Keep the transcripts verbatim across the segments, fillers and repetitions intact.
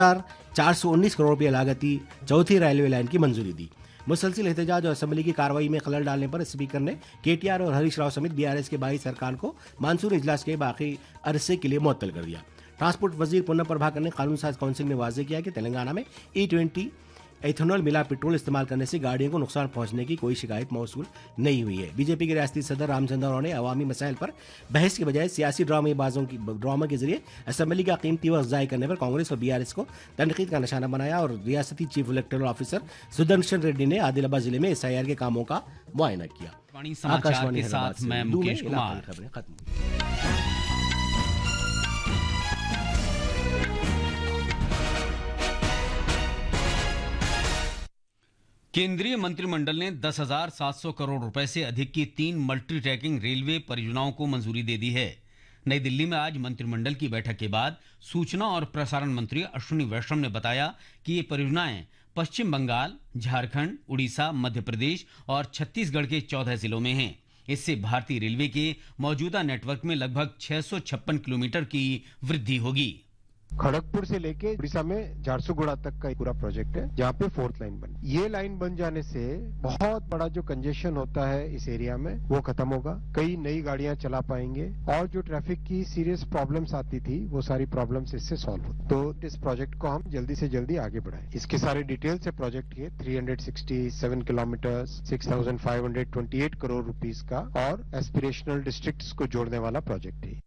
चार सौ उन्नीस करोड़ रुपये लागती चौथी रेलवे लाइन की मंजूरी दी। मुसलसिल एहतजाज और असेंबली की कार्रवाई में खलल डालने पर स्पीकर ने केटीआर और हरीश राव समेत बीआरएस के बाईस अरकान को मानसून इजलास के बाकी अरसे के लिए मुअत्तल कर दिया। ट्रांसपोर्ट वजीर पुनः प्रभाकर ने कानून साज काउंसिल में वाजे किया कि तेलंगाना में ई ट्वेंटी एथेनॉल मिला पेट्रोल इस्तेमाल करने से गाड़ियों को नुकसान पहुंचने की कोई शिकायत मौसूल नहीं हुई है। बीजेपी के रियासती सदर रामचंद्र राव ने अवामी मसाइल पर बहस के बजाय सियासी ड्रामेबाजों की ड्रामा के जरिए असेंबली का कीमती वक्त ज़ाय करने पर कांग्रेस और बीआरएस को तनकीद का निशाना बनाया और रियासती chief electoral officer Sudarshan Reddy ने आदिलाबाद जिले में एसआईआर के कामों का मुआयना किया। आकाशवाणी के साथ मैं मुकेश कुमार। खबरें खत्म। केंद्रीय मंत्रिमंडल ने दस हजार सात सौ करोड़ रुपए से अधिक की तीन मल्टी ट्रैकिंग रेलवे परियोजनाओं को मंजूरी दे दी है। नई दिल्ली में आज मंत्रिमंडल की बैठक के बाद सूचना और प्रसारण मंत्री अश्विनी वैष्णव ने बताया कि ये परियोजनाएं पश्चिम बंगाल, झारखंड, उड़ीसा, मध्य प्रदेश और छत्तीसगढ़ के चौदह जिलों में हैं। इससे भारतीय रेलवे के मौजूदा नेटवर्क में लगभग छह सौ छप्पन किलोमीटर की वृद्धि होगी। खड़गपुर से लेके उड़ीसा में झारसुगुड़ा तक का पूरा प्रोजेक्ट है, जहाँ पे फोर्थ लाइन बन ये लाइन बन जाने से बहुत बड़ा जो कंजेशन होता है इस एरिया में वो खत्म होगा। कई नई गाड़ियां चला पाएंगे और जो ट्रैफिक की सीरियस प्रॉब्लम्स आती थी वो सारी प्रॉब्लम्स इससे सॉल्व हो। तो इस प्रोजेक्ट को हम जल्दी से जल्दी आगे बढ़ाएं। इसके सारे डिटेल से प्रोजेक्ट के तीन सौ सड़सठ किलोमीटर छह हज़ार पाँच सौ अट्ठाईस करोड़ रुपीस का और एस्पिरेशनल डिस्ट्रिक्ट्स को जोड़ने वाला प्रोजेक्ट है।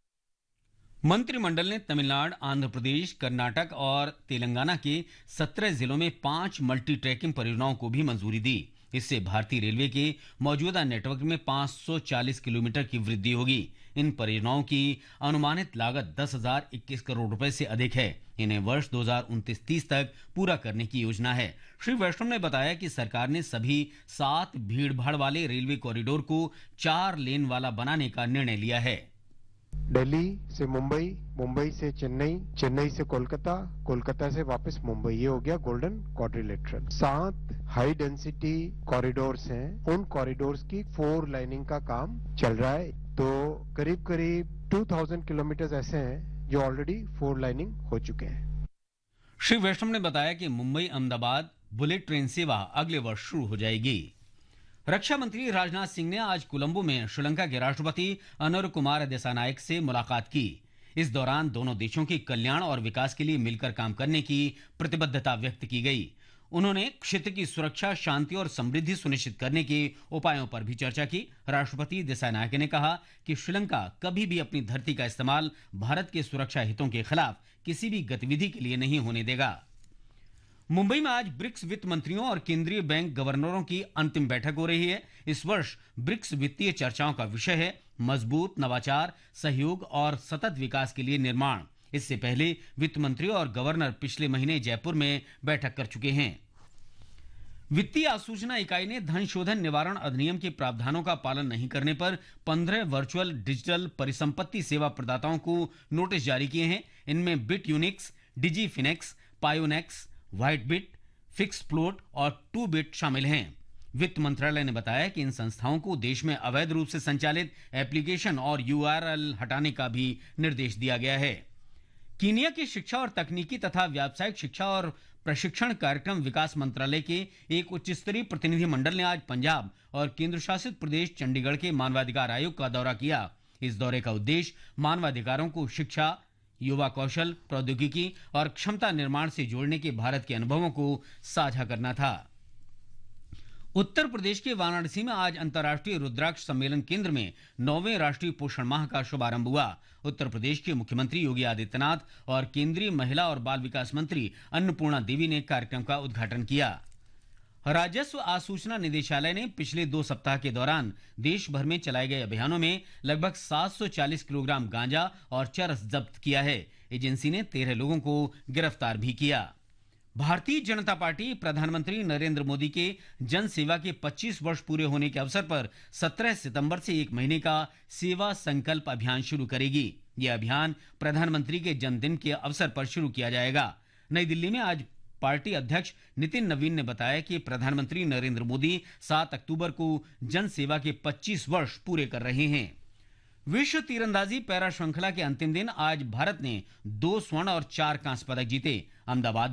मंत्रिमंडल ने तमिलनाडु, आंध्र प्रदेश, कर्नाटक और तेलंगाना के सत्रह जिलों में पांच मल्टी ट्रैकिंग परियोजनाओं को भी मंजूरी दी। इससे भारतीय रेलवे के मौजूदा नेटवर्क में पाँच सौ चालीस किलोमीटर की वृद्धि होगी। इन परियोजनाओं की अनुमानित लागत दस हजार इक्कीस करोड़ रुपए से अधिक है। इन्हें वर्ष दो हजार उनतीस तीस तक पूरा करने की योजना है। श्री वैष्णव ने बताया कि सरकार ने सभी सात भीड़ भाड़ वाले रेलवे कॉरिडोर को चार लेन वाला बनाने का निर्णय लिया है। दिल्ली से मुंबई, मुंबई से चेन्नई, चेन्नई से कोलकाता, कोलकाता से वापस मुंबई, ये हो गया गोल्डन क्वाड्रिलेटरल। सात हाई डेंसिटी कॉरिडोर्स हैं, उन कॉरिडोर्स की फोर लाइनिंग का काम चल रहा है। तो करीब करीब दो हज़ार किलोमीटर ऐसे हैं जो ऑलरेडी फोर लाइनिंग हो चुके हैं। श्री वैष्णव ने बताया कि मुंबई अहमदाबाद बुलेट ट्रेन सेवा अगले वर्ष शुरू हो जाएगी। रक्षा मंत्री राजनाथ सिंह ने आज कोलंबो में श्रीलंका के राष्ट्रपति अनर कुमार दिसानायक से मुलाकात की। इस दौरान दोनों देशों के कल्याण और विकास के लिए मिलकर काम करने की प्रतिबद्धता व्यक्त की गई। उन्होंने क्षेत्र की सुरक्षा, शांति और समृद्धि सुनिश्चित करने के उपायों पर भी चर्चा की। राष्ट्रपति दिसानायक ने कहा कि श्रीलंका कभी भी अपनी धरती का इस्तेमाल भारत के सुरक्षा हितों के खिलाफ किसी भी गतिविधि के लिए नहीं होने देगा। मुंबई में आज ब्रिक्स वित्त मंत्रियों और केंद्रीय बैंक गवर्नरों की अंतिम बैठक हो रही है। इस वर्ष ब्रिक्स वित्तीय चर्चाओं का विषय है मजबूत नवाचार, सहयोग और सतत विकास के लिए निर्माण। इससे पहले वित्त मंत्री और गवर्नर पिछले महीने जयपुर में बैठक कर चुके हैं। वित्तीय आसूचना इकाई ने धन शोधन निवारण अधिनियम के प्रावधानों का पालन नहीं करने पर पंद्रह वर्चुअल डिजिटल परिसंपत्ति सेवा प्रदाताओं को नोटिस जारी किए हैं। इनमें बिट यूनिक्स, डिजी Phoenix, पायोनेक्स, white bit, fix float और टू बिट शामिल हैं। वित्त मंत्रालय ने बताया कि इन संस्थाओं को देश में अवैध रूप से संचालित एप्लीकेशन और यूआरएल हटाने का भी निर्देश दिया गया है। कीनिया की शिक्षा और तकनीकी तथा व्यावसायिक शिक्षा और प्रशिक्षण कार्यक्रम विकास मंत्रालय के एक उच्च स्तरीय प्रतिनिधि मंडल ने आज पंजाब और केंद्र शासित प्रदेश चंडीगढ़ के मानवाधिकार आयोग का दौरा किया। इस दौरे का उद्देश्य मानवाधिकारों को शिक्षा, युवा कौशल, प्रौद्योगिकी और क्षमता निर्माण से जोड़ने के भारत के अनुभवों को साझा करना था। उत्तर प्रदेश के वाराणसी में आज अंतर्राष्ट्रीय रुद्राक्ष सम्मेलन केंद्र में नौवें राष्ट्रीय पोषण माह का शुभारंभ हुआ। उत्तर प्रदेश के मुख्यमंत्री योगी आदित्यनाथ और केंद्रीय महिला और बाल विकास मंत्री अन्नपूर्णा देवी ने कार्यक्रम का उद्घाटन किया। राजस्व आसूचना निदेशालय ने पिछले दो सप्ताह के दौरान देश भर में चलाए गए अभियानों में लगभग सात सौ चालीस किलोग्राम गांजा और चरस जब्त किया है। एजेंसी ने तेरह लोगों को गिरफ्तार भी किया। भारतीय जनता पार्टी प्रधानमंत्री नरेंद्र मोदी के जन सेवा के पच्चीस वर्ष पूरे होने के अवसर पर सत्रह सितंबर से एक महीने का सेवा संकल्प अभियान शुरू करेगी। यह अभियान प्रधानमंत्री के जन्मदिन के अवसर पर शुरू किया जाएगा। नई दिल्ली में आज पार्टी अध्यक्ष नितिन नवीन ने बताया कि प्रधानमंत्री नरेंद्र मोदी सात अक्टूबर को जन सेवा के पच्चीस वर्ष पूरे कर रहे हैं। विश्व तीरंदाजी पैरा श्रृंखला के अंतिम दिन आज भारत ने दो स्वर्ण और चार कांस्य पदक जीते। अहमदाबाद